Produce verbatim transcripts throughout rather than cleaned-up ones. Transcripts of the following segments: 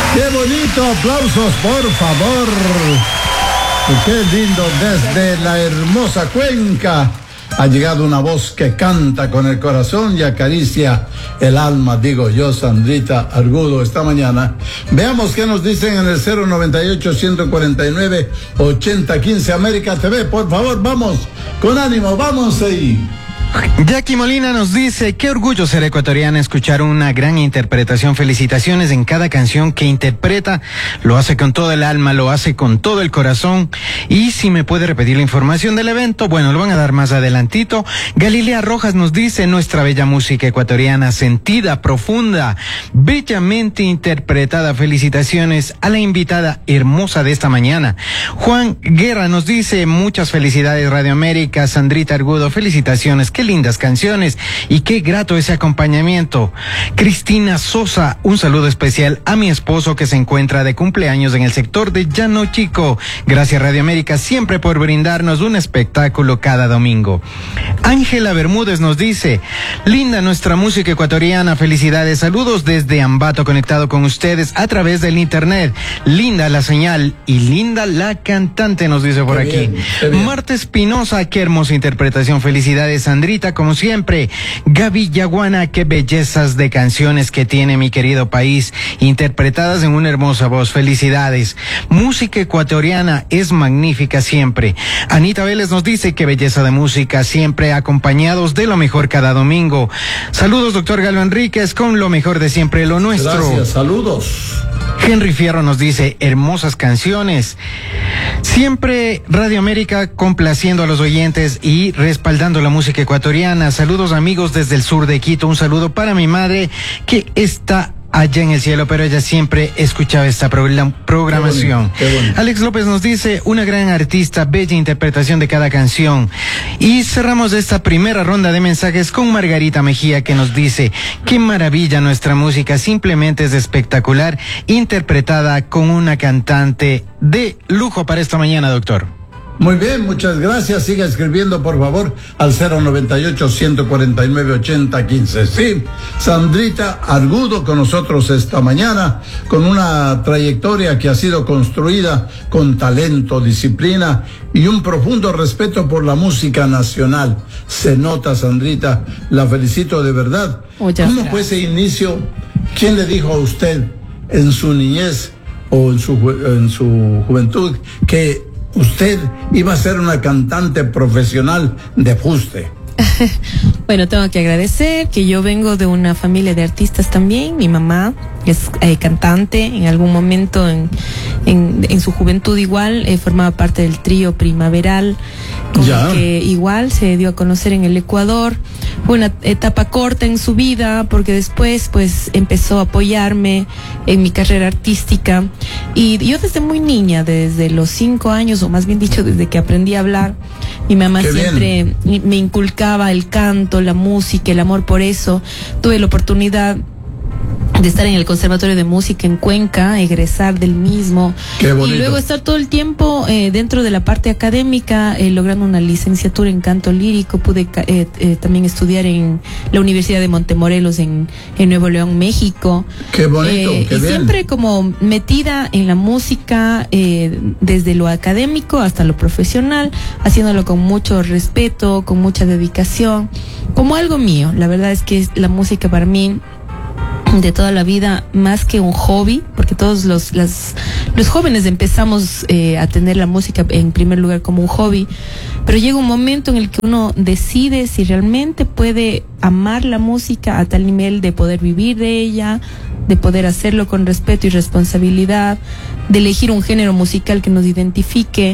Qué bonito, aplausos por favor. Y qué lindo, desde la hermosa Cuenca ha llegado una voz que canta con el corazón y acaricia el alma, digo yo, Sandrita Argudo, esta mañana. Veamos qué nos dicen en el cero noventa y ocho, ciento cuarenta y nueve, ochenta quince América T V. Por favor, vamos, con ánimo, vamos ahí. Jackie Molina nos dice: qué orgullo ser ecuatoriana, escuchar una gran interpretación. Felicitaciones en cada canción que interpreta. Lo hace con todo el alma, lo hace con todo el corazón. Y si me puede repetir la información del evento, bueno, lo van a dar más adelantito. Galilea Rojas nos dice: nuestra bella música ecuatoriana, sentida, profunda, bellamente interpretada. Felicitaciones a la invitada hermosa de esta mañana. Juan Guerra nos dice: muchas felicidades Radio América, Sandrita Argudo, felicitaciones. Qué lindas canciones y qué grato ese acompañamiento. Cristina Sosa, un saludo especial a mi esposo que se encuentra de cumpleaños en el sector de Llano Chico. Gracias Radio América siempre por brindarnos un espectáculo cada domingo. Ángela Bermúdez nos dice: linda nuestra música ecuatoriana, felicidades, saludos desde Ambato, conectado con ustedes a través del internet. Linda la señal y linda la cantante, nos dice por Qué aquí. bien, bien. Marta Espinosa, qué hermosa interpretación, felicidades Sandrita, como siempre. Gaby Yaguana, qué bellezas de canciones que tiene mi querido país, interpretadas en una hermosa voz, felicidades. Música ecuatoriana es magnífica siempre. Anita Vélez nos dice: qué belleza de música, siempre acompañados de lo mejor cada domingo. Saludos doctor Galo Enríquez, con lo mejor de siempre, lo nuestro. Gracias, saludos. Henry Fierro nos dice: hermosas canciones. Siempre Radio América complaciendo a los oyentes y respaldando la música ecuatoriana. Saludos amigos desde el sur de Quito. Un saludo para mi madre que está allá en el cielo, pero ella siempre escuchaba esta pro- programación. Qué bueno, qué bueno. Alex López nos dice: una gran artista, bella interpretación de cada canción. Y cerramos esta primera ronda de mensajes con Margarita Mejía, que nos dice: qué maravilla nuestra música, simplemente es espectacular, interpretada con una cantante de lujo para esta mañana, doctor. Muy bien, muchas gracias. Siga escribiendo, por favor, al cero noventa y ocho, ciento cuarenta y nueve, ochenta quince. Sí, Sandrita Argudo con nosotros esta mañana, con una trayectoria que ha sido construida con talento, disciplina y un profundo respeto por la música nacional. Se nota, Sandrita, la felicito de verdad. Muchas ¿Cómo gracias. fue ese inicio? ¿Quién le dijo a usted en su niñez o en su, ju- en su juventud que usted iba a ser una cantante profesional de fuste? Bueno, tengo que agradecer que yo vengo de una familia de artistas también. Mi mamá es eh, cantante, en algún momento en, en, en su juventud igual eh, formaba parte del trío Primaveral, como Ya. que igual se dio a conocer en el Ecuador. Fue una etapa corta en su vida porque después pues empezó a apoyarme en mi carrera artística, y yo desde muy niña, desde los cinco años, o más bien dicho desde que aprendí a hablar, mi mamá Qué siempre me inculcaba el canto, la música, el amor por eso. Tuve la oportunidad de estar en el Conservatorio de Música en Cuenca, egresar del mismo. Qué bonito. Y luego estar todo el tiempo eh, dentro de la parte académica, eh, logrando una licenciatura en canto lírico. Pude eh, eh, también estudiar en la Universidad de Montemorelos en, en Nuevo León, México. Qué bonito, Eh, qué y bien. siempre como metida en la música, eh, desde lo académico hasta lo profesional, haciéndolo con mucho respeto, con mucha dedicación, como algo mío. La verdad es que la música para mí, de toda la vida, más que un hobby, porque todos los las, los jóvenes empezamos eh, a tener la música en primer lugar como un hobby, pero llega un momento en el que uno decide si realmente puede amar la música a tal nivel de poder vivir de ella, de poder hacerlo con respeto y responsabilidad, de elegir un género musical que nos identifique,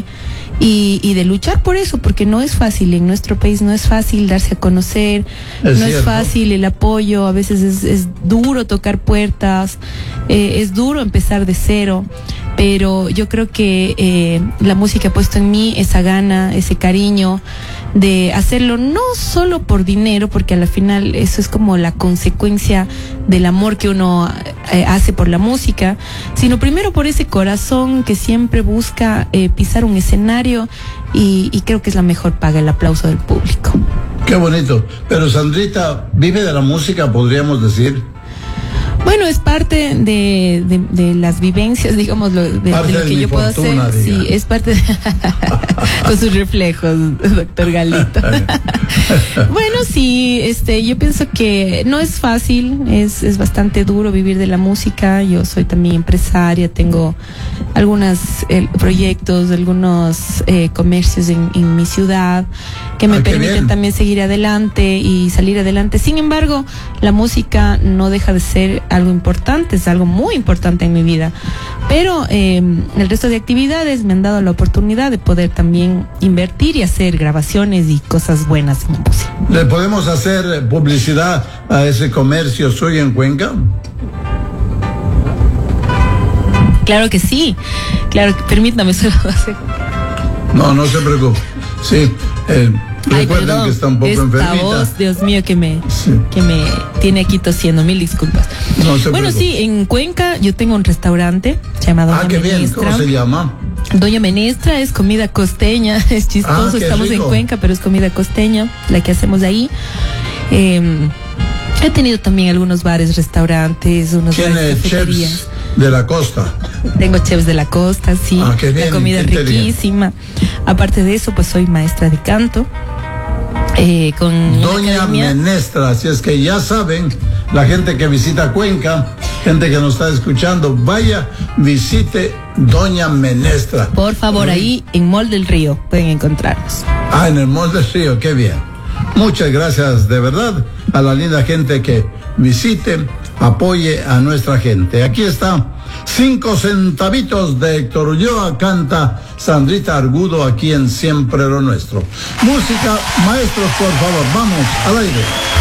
y, y de luchar por eso, porque no es fácil, en nuestro país no es fácil darse a conocer, Es no es cierto. fácil el apoyo, a veces es, es duro tocar puertas, eh, es duro empezar de cero, pero yo creo que eh, la música ha puesto en mí esa gana, ese cariño de hacerlo, no solo por dinero, porque a la final eso es como la consecuencia del amor que uno eh, hace por la música, sino primero por ese corazón que siempre busca eh, pisar un escenario, y, y creo que es la mejor paga, el aplauso del público. Qué bonito. Pero Sandrita, ¿vive de la música, podríamos decir? Bueno, es parte de, de, de las vivencias, digamos, lo, de, de lo que yo puedo hacer. Diga. Sí, es parte de con sus reflejos, doctor Galito. Bueno, sí, este, yo pienso que no es fácil, es, es bastante duro vivir de la música. Yo soy también empresaria, tengo algunos eh, proyectos, algunos eh, comercios en, en mi ciudad que me ah, permiten también seguir adelante y salir adelante. Sin embargo, la música no deja de ser algo importante, es algo muy importante en mi vida. Pero eh, el resto de actividades me han dado la oportunidad de poder también invertir y hacer grabaciones y cosas buenas en la música. ¿Le podemos hacer publicidad a ese comercio suyo en Cuenca? Claro que sí, claro que permítame solo hacer. No, no se preocupe. Sí, eh, Ay, recuerden perdón, que está un poco esta enfermita. Voz, Dios mío, que me, sí. que me tiene aquí tosiendo, mil disculpas. No se bueno, preocupe. sí, en Cuenca yo tengo un restaurante llamado Ah, qué bien, ¿cómo se llama? Doña Menestra, es comida costeña, es chistoso, ah, estamos rico. en Cuenca, pero es comida costeña, la que hacemos ahí. Eh, he tenido también algunos bares, restaurantes, unos bares, cafeterías. Chefs de la costa. Tengo chefs de la costa, sí. Ah, qué bien, la comida es riquísima. Aparte de eso, pues soy maestra de canto. Eh, con Doña Menestra, así es que ya saben, la gente que visita Cuenca, gente que nos está escuchando, vaya, visite Doña Menestra. Por favor, ahí en Mall del Río pueden encontrarnos. Ah, en el Mall del Río, qué bien. Muchas gracias de verdad a la linda gente que visite, apoye a nuestra gente. Aquí está, cinco centavitos de Héctor Ulloa, canta Sandrita Argudo aquí en Siempre lo Nuestro. Música, maestros, por favor, vamos al aire.